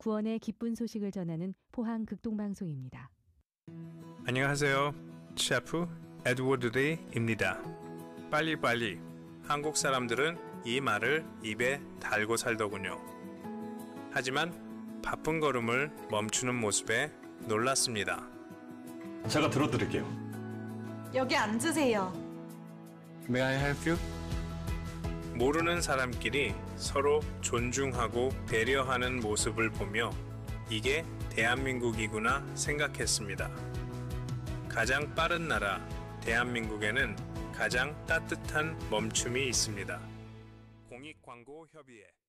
구원의 기쁜 소식을 전하는 포항 극동방송입니다. 안녕하세요. 셰프 에드워드 리입니다. 빨리빨리. 한국 사람들은 이 말을 입에 달고 살더군요. 하지만 바쁜 걸음을 멈추는 모습에 놀랐습니다. 제가 들어드릴게요. 여기 앉으세요. May I help you? 모르는 사람끼리 서로 존중하고 배려하는 모습을 보며 이게 대한민국이구나 생각했습니다. 가장 빠른 나라 대한민국에는 가장 따뜻한 멈춤이 있습니다. 공익광고협의회